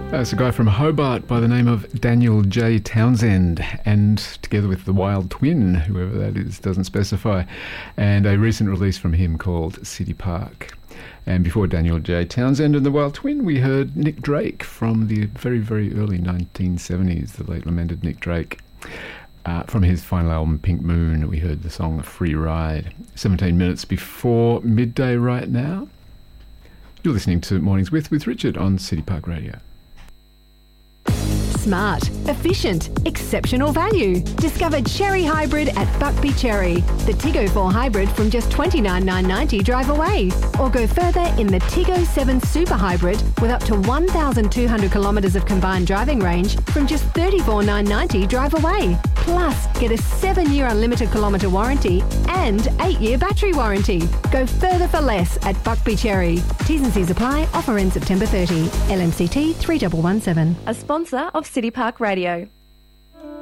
It's a guy from Hobart by the name of Daniel J. Townsend, and together with the Wild Twin, whoever that is, doesn't specify, and a recent release from him called City Park. And before Daniel J. Townsend and the Wild Twin, we heard Nick Drake from the very, very early 1970s, the late lamented Nick Drake. From his final album, Pink Moon, we heard the song Free Ride. 17 minutes before midday right now. You're listening to Mornings with Richard on City Park Radio. Smart, efficient, exceptional value. Discover Cherry Hybrid at Buckby Cherry. The Tiggo 4 Hybrid from just $29,990 drive away. Or go further in the Tiggo 7 Super Hybrid with up to 1,200 kilometres of combined driving range from just $34,990 drive away. Plus, get a 7-year unlimited kilometre warranty and 8-year battery warranty. Go further for less at Buckby Cherry. T's and C's apply. Offer ends September 30. LMCT 3117. A sponsor of City Park Radio.